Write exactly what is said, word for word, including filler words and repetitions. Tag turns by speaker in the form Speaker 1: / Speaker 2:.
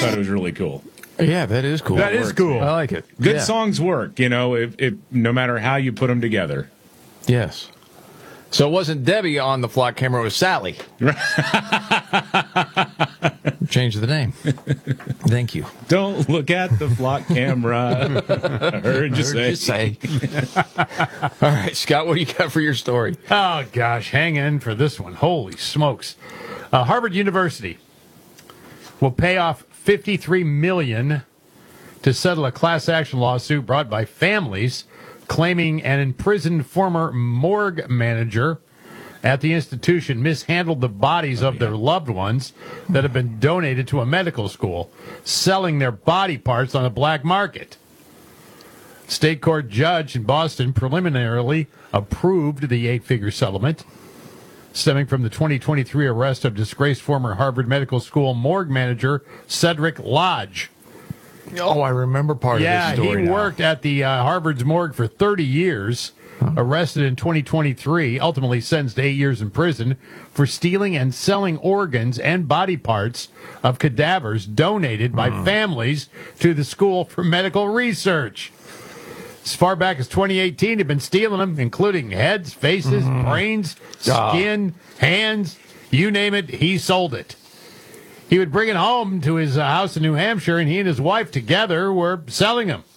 Speaker 1: thought it was really cool.
Speaker 2: Yeah, that is cool.
Speaker 3: That
Speaker 2: It
Speaker 3: is
Speaker 2: works.
Speaker 3: cool.
Speaker 2: I like it.
Speaker 1: Good
Speaker 2: Yeah.
Speaker 1: songs work, you know, if, if no matter how you put them together.
Speaker 2: Yes. So it wasn't Debbie on the flock camera, it was Sally. Change the name. Thank you.
Speaker 1: Don't look at the flock camera. I heard you say.
Speaker 2: say. All right, Scott, what do you got for your story?
Speaker 3: Oh, gosh, hang in for this one. Holy smokes. Uh, Harvard University will pay off fifty-three million dollars to settle a class action lawsuit brought by families claiming an imprisoned former morgue manager at the institution mishandled the bodies of their loved ones that have been donated to a medical school, selling their body parts on the black market. State court judge in Boston preliminarily approved the eight-figure settlement stemming from the twenty twenty-three arrest of disgraced former Harvard Medical School morgue manager Cedric Lodge.
Speaker 2: Oh, I remember part
Speaker 3: yeah,
Speaker 2: of this story
Speaker 3: he
Speaker 2: now.
Speaker 3: worked at the uh, Harvard's morgue for thirty years, arrested in twenty twenty-three, ultimately sentenced to eight years in prison for stealing and selling organs and body parts of cadavers donated by families to the School for Medical Research. As far back as twenty eighteen, he'd been stealing them, including heads, faces, brains, skin, hands, you name it, he sold it. He would bring it home to his uh, house in New Hampshire, and he and his wife together were selling them.